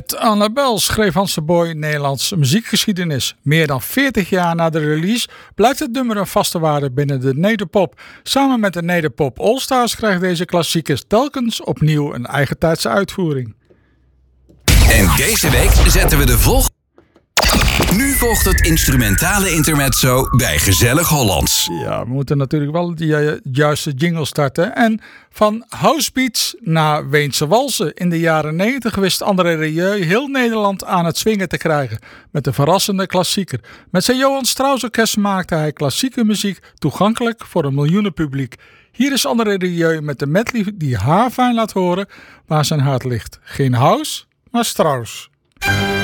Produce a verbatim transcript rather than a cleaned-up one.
Met Annabel schreef Hans de Boy Nederlandse muziekgeschiedenis. Meer dan veertig jaar na de release blijft het nummer een vaste waarde binnen de nederpop. Samen met de Nederpop Allstars krijgt deze klassieker telkens opnieuw een eigentijdse uitvoering. En deze week zetten we de volgende. Nu volgt het instrumentale intermezzo bij Gezellig Hollands. Ja, we moeten natuurlijk wel de juiste jingle starten. En van housebeats naar Weense walsen. In de jaren negentig wist André Rieu heel Nederland aan het swingen te krijgen. Met een verrassende klassieker. Met zijn Johan Strauss Orkest maakte hij klassieke muziek toegankelijk voor een miljoenenpubliek. Hier is André Rieu met de medley die haarfijn laat horen waar zijn hart ligt. Geen house, maar Strauss.